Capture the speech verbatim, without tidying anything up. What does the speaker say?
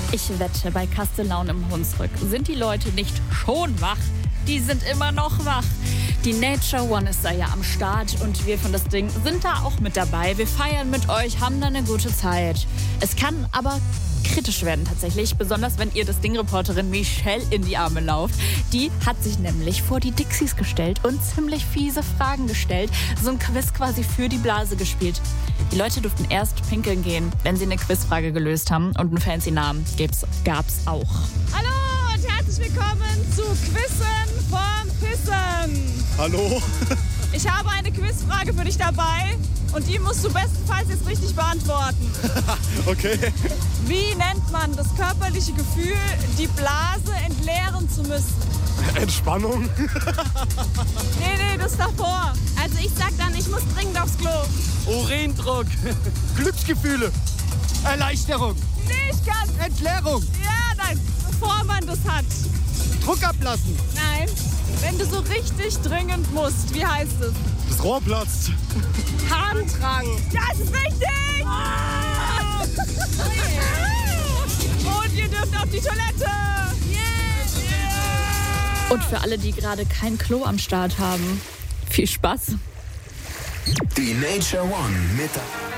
Ich wette, bei Kastellaun im Hunsrück sind die Leute nicht schon wach, die sind immer noch wach. Die Nature One ist da ja am Start und wir von das Ding sind da auch mit dabei. Wir feiern mit euch, haben da eine gute Zeit. Es kann aber kritisch werden tatsächlich, besonders wenn ihr das Ding-Reporterin Michelle in die Arme lauft. Die hat sich nämlich vor die Dixies gestellt und ziemlich fiese Fragen gestellt. So ein Quiz quasi für die Blase gespielt. Die Leute durften erst pinkeln gehen, wenn sie eine Quizfrage gelöst haben und einen fancy Namen gab's, gab's auch. Hallo und herzlich willkommen zu Quizzen vom Pissen. Hallo. Ich habe eine Quizfrage für dich dabei und die musst du bestenfalls jetzt richtig beantworten. Okay. Wie nennt man das körperliche Gefühl, die Blase entleeren zu müssen? Entspannung. Nee, nee, das davor. Also ich sag dann, ich muss dringend aufs Klo. Urindruck. Glücksgefühle. Erleichterung. Nicht ganz. Entleerung. Ja, nein, bevor man das hat. Druck ablassen. Nein, wenn du so richtig dringend musst. Wie heißt es? Das Rohr platzt. Harndrang. Das ist richtig! Ah! Und ihr dürft auf die Toilette. Yeah. Yeah. Und für alle, die gerade kein Klo am Start haben, viel Spaß. Die Nature One mit